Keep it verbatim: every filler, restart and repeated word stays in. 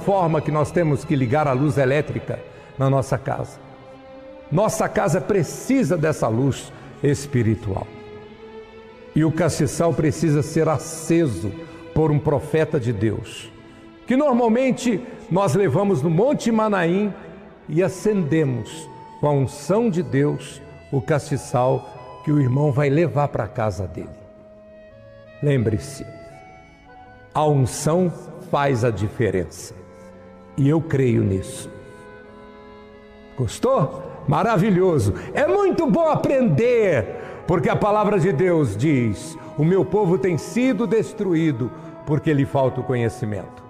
forma que nós temos que ligar a luz elétrica na nossa casa. Nossa casa precisa dessa luz espiritual. E o castiçal precisa ser aceso por um profeta de Deus, que normalmente nós levamos no Monte Manaim e acendemos com a unção de Deus o castiçal que o irmão vai levar para a casa dele. Lembre-se, a unção faz a diferença. E eu creio nisso. Gostou? Maravilhoso! É muito bom aprender, porque a palavra de Deus diz: o meu povo tem sido destruído porque lhe falta o conhecimento.